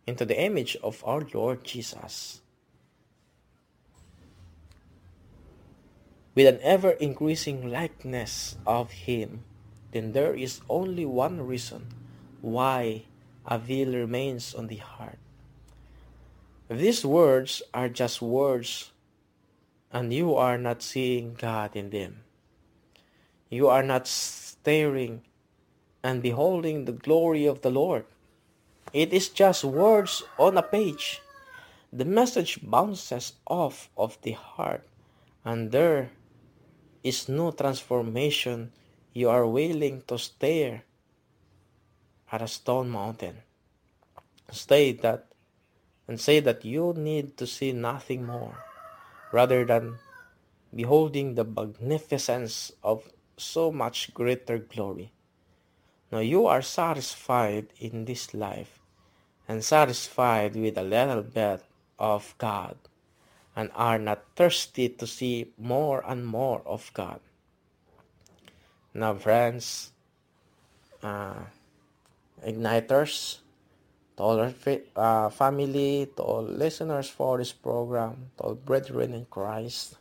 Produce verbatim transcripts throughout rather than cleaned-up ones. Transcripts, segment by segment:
into the image of our Lord Jesus. With an ever-increasing likeness of Him, then there is only one reason why a veil remains on the heart. These words are just words, and you are not seeing God in them. You are not staring and beholding the glory of the Lord. It is just words on a page. The message bounces off of the heart, and there is no transformation. You are willing to stare at a stone mountain. Stay that and say that you need to see nothing more, rather than beholding the magnificence of so much greater glory. Now you are satisfied in this life, and satisfied with a little bit of God, and are not thirsty to see more and more of God. Now, friends, uh, igniters, to all our uh, family, to all listeners for this program, to all brethren in Christ,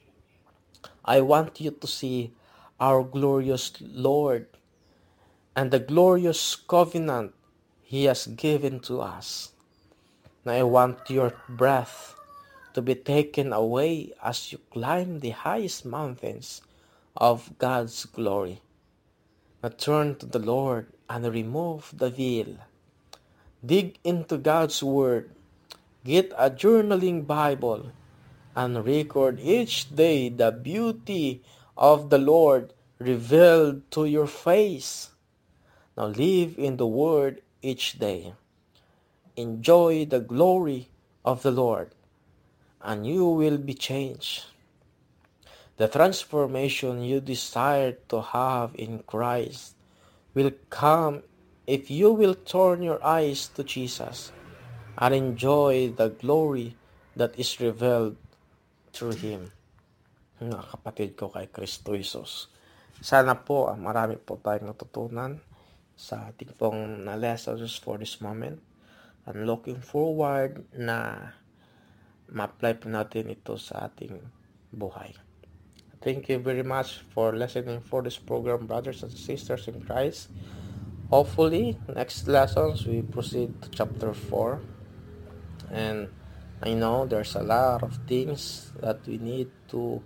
I want you to see our glorious Lord and the glorious covenant He has given to us. Now I want your breath to be taken away as you climb the highest mountains of God's glory. Now turn to the Lord and remove the veil. Dig into God's Word. Get a journaling Bible and record each day the beauty of the Lord revealed to your face. Now live in the Word each day. Enjoy the glory of the Lord, and you will be changed. The transformation you desire to have in Christ will come if you will turn your eyes to Jesus and enjoy the glory that is revealed through Him. Mga kapatid ko kay Kristo Jesus, sana po ah, marami po tayong natutunan sa ating pong na lessons for this moment. I'm looking forward na ma-apply po natin ito sa ating buhay. Thank you very much for listening for this program, brothers and sisters in Christ. Hopefully, next lessons we proceed to chapter four. And I know there's a lot of things that we need to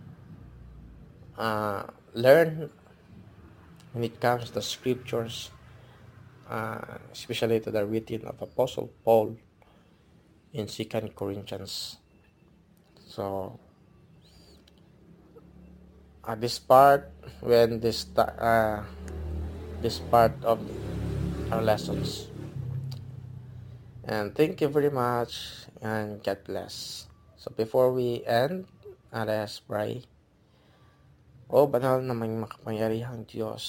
uh, learn when it comes to scriptures, uh, especially to the writing of Apostle Paul in Second Corinthians. So, at this part, when this uh, this part of our lessons. And thank you very much, and God bless. So before we end, uh, let us pray. O banal na may makapangyarihang Diyos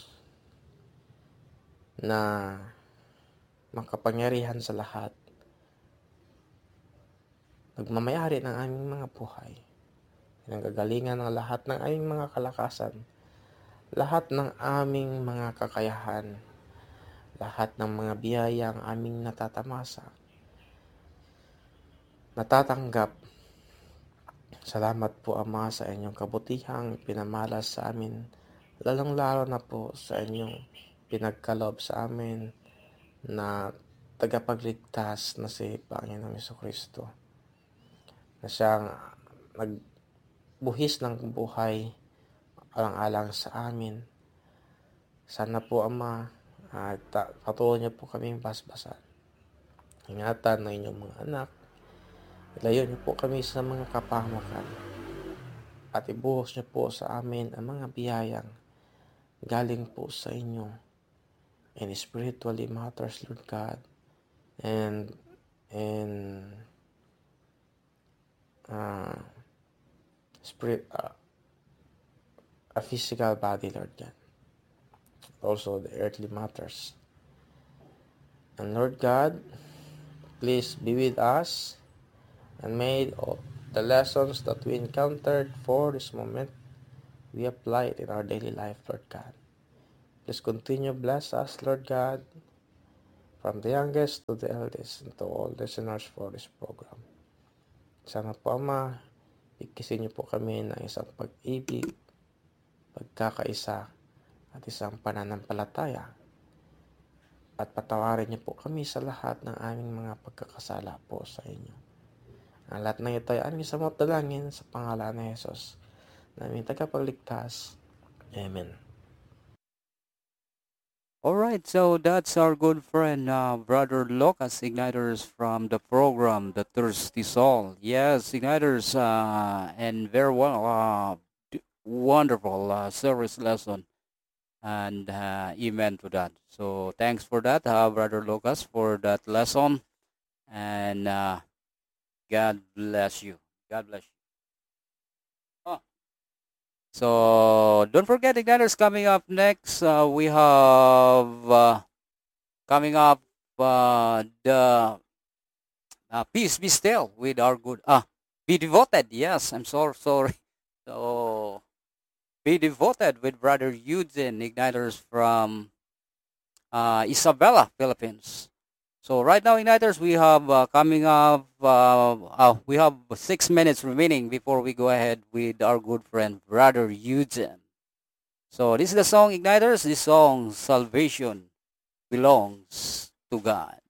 na makapangyarihan sa lahat, nagmamayari ng aming mga buhay, nanggagalingan ng lahat ng aming mga kalakasan, lahat ng aming mga kakayahan, lahat ng mga biyayang aming natatamasa, natatanggap. Salamat po, Ama, sa inyong kabutihang pinamalas sa amin, lalong-lalo na po sa inyong pinagkaloob sa amin na tagapagligtas na si Panginoong Jesucristo, na siyang nagbuhis ng buhay alang-alang sa amin. Sana po, Ama, at uh, patuloy niyo po kaming basbasan. Ingatan ng inyong mga anak. Ilayo niyo po kami sa mga kapahamakan. At ibuhos niyo po sa amin ang mga biyayang galing po sa inyo in spiritually matters, Lord God, and in uh, spirit, uh, a physical body, Lord God. Also the earthly matters. And Lord God, please be with us and may the lessons that we encountered for this moment, we apply it in our daily life, Lord God. Please continue bless us, Lord God, from the youngest to the eldest, and to all listeners for this program. Sana po, Ama, ikisin niyo po kami ng isang pag-ibig, pagkakaisa, at isang pananampalataya. At patawarin niyo po kami sa lahat ng aming mga pagkakasala po sa inyo. Ang lahat ng ito ay aming samot dalangin sa pangalan ni Jesus, na aming tagapagligtas. Amen. All right, so that's our good friend, uh, Brother Lucas Igniters from the program, The Thirsty Soul. Yes, Igniters, uh, and very well, uh, d- wonderful uh, service lesson, and uh, amen to that. So thanks for that, uh, Brother Lucas, for that lesson, and uh, God bless you. God bless you. Oh. So don't forget, Igniters, coming up next, uh, we have uh, coming up uh, the uh, Peace Be Still with our good, ah, Be Devoted. Yes, I'm so sorry. So Be Devoted with Brother Eugene, Igniters from uh, Isabela, Philippines. So right now, Igniters, we have uh, coming up, uh, uh, we have six minutes remaining before we go ahead with our good friend, Brother Eugene. So this is the song, Igniters. This song, Salvation Belongs to God.